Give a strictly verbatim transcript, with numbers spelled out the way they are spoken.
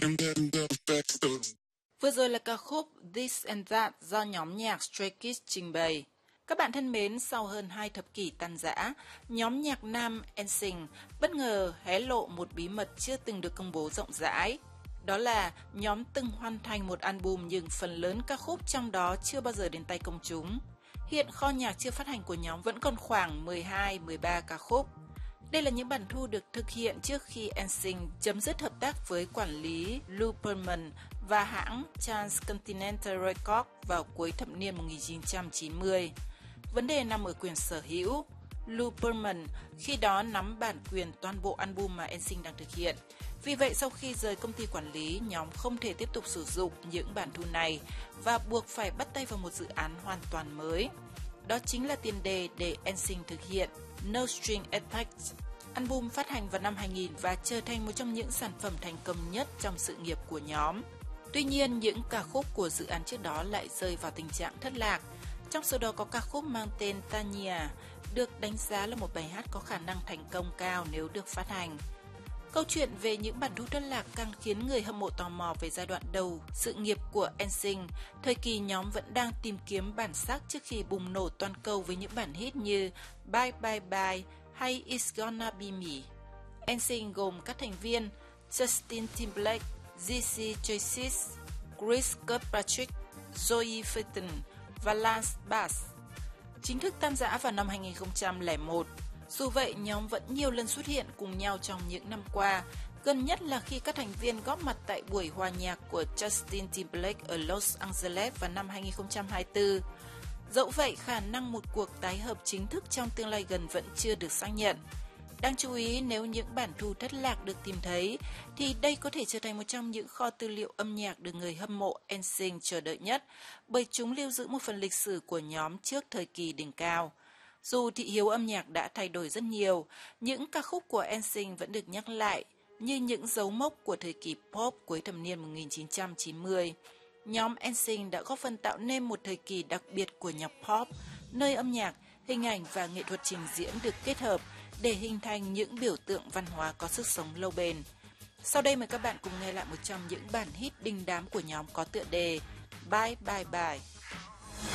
Vừa rồi là ca khúc This and That do nhóm nhạc Stray Kids trình bày. Các bạn thân mến, sau hơn hai thập kỷ tan rã, nhóm nhạc nam en sync bất ngờ hé lộ một bí mật chưa từng được công bố rộng rãi. Đó là nhóm từng hoàn thành một album nhưng phần lớn ca khúc trong đó chưa bao giờ đến tay công chúng. Hiện kho nhạc chưa phát hành của nhóm vẫn còn khoảng mười hai mười ba ca khúc. Đây là những bản thu được thực hiện trước khi en sync chấm dứt hợp tác với quản lý Lou Pearlman và hãng Transcontinental Records vào cuối thập niên một nghìn chín trăm chín mươi. Vấn đề nằm ở quyền sở hữu. Lou Pearlman khi đó nắm bản quyền toàn bộ album mà en sync đang thực hiện. Vì vậy, sau khi rời công ty quản lý, nhóm không thể tiếp tục sử dụng những bản thu này và buộc phải bắt tay vào một dự án hoàn toàn mới. Đó chính là tiền đề để en sync thực hiện No String Attached. Album phát hành vào năm hai nghìn và trở thành một trong những sản phẩm thành công nhất trong sự nghiệp của nhóm. Tuy nhiên, những ca khúc của dự án trước đó lại rơi vào tình trạng thất lạc. Trong số đó có ca khúc mang tên Tanya, được đánh giá là một bài hát có khả năng thành công cao nếu được phát hành. Câu chuyện về những bản thu thất lạc càng khiến người hâm mộ tò mò về giai đoạn đầu sự nghiệp của en sync, thời kỳ nhóm vẫn đang tìm kiếm bản sắc trước khi bùng nổ toàn cầu với những bản hit như Bye Bye Bye hay It's Gonna Be Me. en sync gồm các thành viên Justin Timberlake, giê xê Joyce, Chris Kirkpatrick, Zoe Fulton và Lance Bass. Chính thức tan rã vào năm hai nghìn không trăm lẻ một. Dù vậy, nhóm vẫn nhiều lần xuất hiện cùng nhau trong những năm qua, gần nhất là khi các thành viên góp mặt tại buổi hòa nhạc của Justin Timberlake ở Los Angeles vào năm hai nghìn không trăm hai mươi tư. Dẫu vậy, khả năng một cuộc tái hợp chính thức trong tương lai gần vẫn chưa được xác nhận. Đáng chú ý, nếu những bản thu thất lạc được tìm thấy, thì đây có thể trở thành một trong những kho tư liệu âm nhạc được người hâm mộ en sync chờ đợi nhất, bởi chúng lưu giữ một phần lịch sử của nhóm trước thời kỳ đỉnh cao. Dù thị hiếu âm nhạc đã thay đổi rất nhiều, những ca khúc của en sync vẫn được nhắc lại như những dấu mốc của thời kỳ pop cuối thập niên một nghìn chín trăm chín mươi. Nhóm en sync đã góp phần tạo nên một thời kỳ đặc biệt của nhạc pop, nơi âm nhạc, hình ảnh và nghệ thuật trình diễn được kết hợp để hình thành những biểu tượng văn hóa có sức sống lâu bền. Sau đây mời các bạn cùng nghe lại một trong những bản hit đình đám của nhóm có tựa đề Bye Bye Bye.